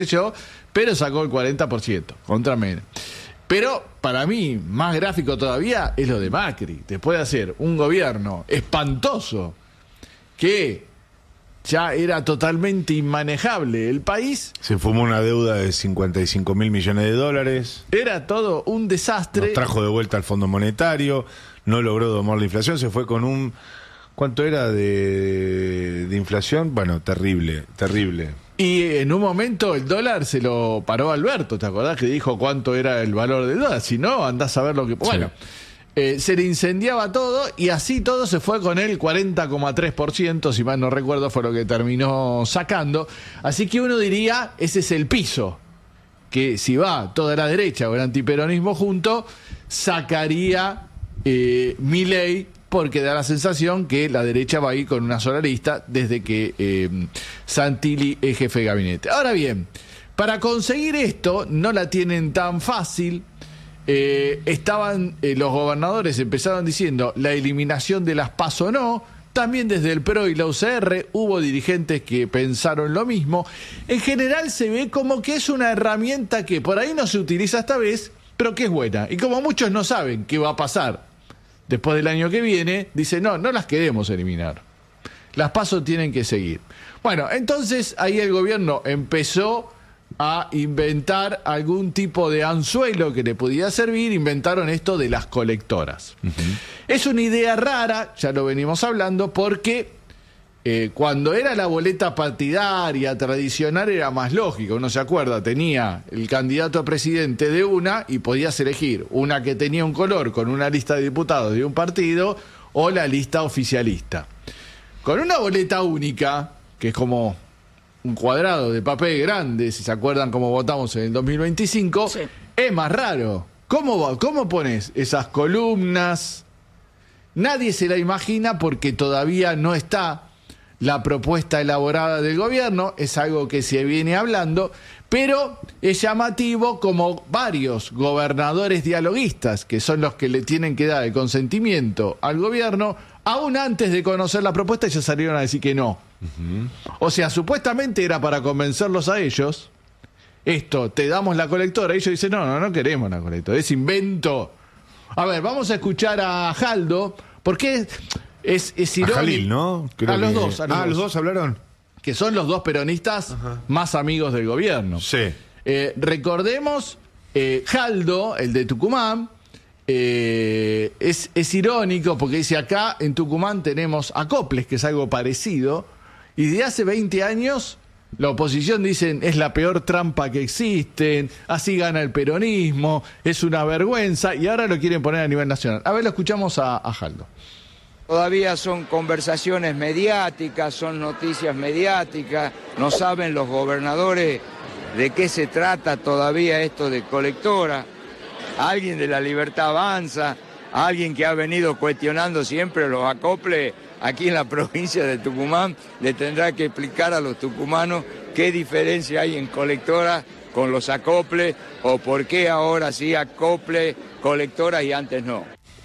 yo, pero sacó el 40% contra Menem. Pero para mí, más gráfico todavía, es lo de Macri. Después de hacer un gobierno espantoso que ya era totalmente inmanejable el país. Se fumó una deuda de 55.000 millones de dólares. Era todo un desastre. Nos trajo de vuelta al Fondo Monetario, no logró domar la inflación, se fue con un... ¿Cuánto era de inflación? Bueno, terrible, terrible. Y en un momento el dólar se lo paró Alberto, ¿te acordás que dijo cuánto era el valor del dólar? Si no, andás a ver lo que... Bueno, se le incendiaba todo y así todo se fue con el 40,3%, si mal no recuerdo, fue lo que terminó sacando. Así que uno diría, ese es el piso, que si va toda la derecha o el antiperonismo junto, sacaría Milei, porque da la sensación que la derecha va a ir con una sola lista desde que Santilli es jefe de gabinete. Ahora bien, para conseguir esto no la tienen tan fácil. Estaban los gobernadores empezaron diciendo la eliminación de las PASO no. También desde el PRO y la UCR hubo dirigentes que pensaron lo mismo. En general se ve como que es una herramienta que por ahí no se utiliza esta vez, pero que es buena. Y como muchos no saben qué va a pasar después del año que viene, dice, no las queremos eliminar. Las PASO tienen que seguir. Bueno, entonces ahí el gobierno empezó a inventar algún tipo de anzuelo que le podía servir. Inventaron esto de las colectoras. Es una idea rara, ya lo venimos hablando, porque cuando era la boleta partidaria tradicional era más lógico. Uno se acuerda, tenía el candidato a presidente de una y podías elegir una que tenía un color con una lista de diputados de un partido o la lista oficialista. Con una boleta única, que es como un cuadrado de papel grande, si se acuerdan cómo votamos en el 2025, sí, es más raro. ¿Cómo pones esas columnas? Nadie se la imagina porque todavía no está la propuesta elaborada del gobierno, es algo que se viene hablando, pero es llamativo como varios gobernadores dialoguistas, que son los que le tienen que dar el consentimiento al gobierno, aún antes de conocer la propuesta ya salieron a decir que no. O sea, supuestamente era para convencerlos a ellos, esto, te damos la colectora, y ellos dicen, no queremos la colectora, es invento. A ver, vamos a escuchar a Jaldo, porque es irónico. A Jalil, ¿no? A los dos. Los dos hablaron. Que son los dos peronistas más amigos del gobierno. Sí. Recordemos, Jaldo, el de Tucumán, es irónico porque dice acá en Tucumán tenemos acoples, que es algo parecido, y de hace 20 años la oposición dicen es la peor trampa que existen, así gana el peronismo, es una vergüenza, y ahora lo quieren poner a nivel nacional. A ver, lo escuchamos a Jaldo. Todavía son conversaciones mediáticas, son noticias mediáticas, no saben los gobernadores de qué se trata todavía esto de colectora. Alguien de la Libertad Avanza, alguien que ha venido cuestionando siempre los acoples aquí en la provincia de Tucumán, le tendrá que explicar a los tucumanos qué diferencia hay en colectora con los acoples o por qué ahora sí acople, colectora y antes no.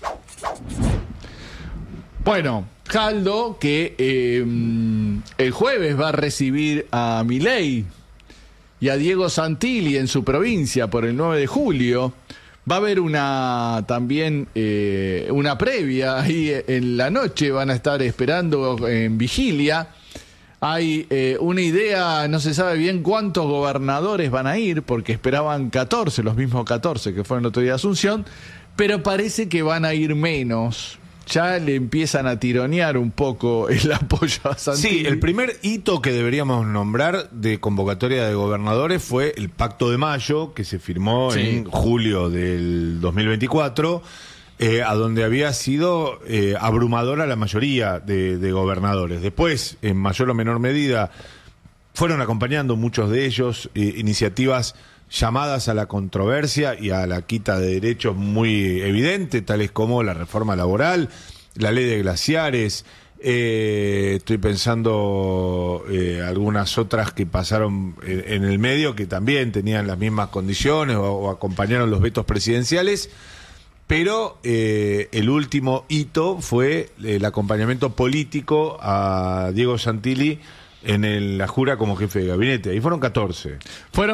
Bueno, Jaldo, que el jueves va a recibir a Milei y a Diego Santilli en su provincia por el 9 de julio. Va a haber también una previa ahí en la noche, van a estar esperando en vigilia. Hay una idea, no se sabe bien cuántos gobernadores van a ir, porque esperaban 14, los mismos 14 que fueron el otro día a Asunción, pero parece que van a ir menos. Ya le empiezan a tironear un poco el apoyo a Santilli. Sí, el primer hito que deberíamos nombrar de convocatoria de gobernadores fue el Pacto de Mayo, que se firmó en julio del 2024, a donde había sido abrumadora la mayoría de gobernadores. Después, en mayor o menor medida, fueron acompañando muchos de ellos iniciativas llamadas a la controversia y a la quita de derechos muy evidente, tales como la reforma laboral, la ley de glaciares, estoy pensando algunas otras que pasaron en el medio que también tenían las mismas condiciones o acompañaron los vetos presidenciales, pero el último hito fue el acompañamiento político a Diego Santilli la jura como jefe de gabinete. Ahí fueron 14. Fueron